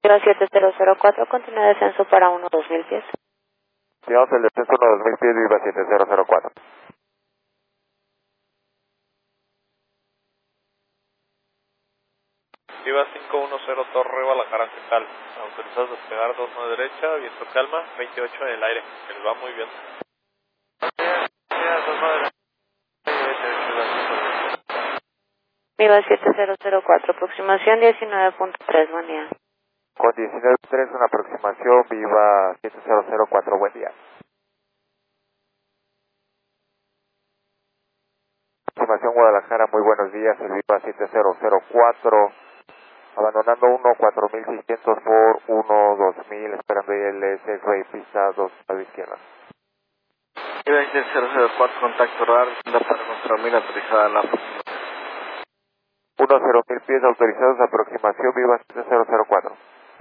Viva 7004, continúa descenso para 1-2000 pies. Llevamos el descenso 2000 pies, Viva 7004. Viva 510 Torre Guadalajara, ¿qué tal? Autorizados a despegar 29 derecha, viento calma, 28 en el aire, les va muy bien. Viva 7004, aproximación 19.3, buen día. Con 19.3, una aproximación, Viva 7004, buen día. Aproximación Guadalajara, muy buenos días, el Viva 7004, abandonando 14600 por 12000, esperando el sesgo y pista 2 a la izquierda. Viva 7004, contacto radar, para control 1000 autorizada en la 10.000 pies autorizados, aproximación, Viva 7004.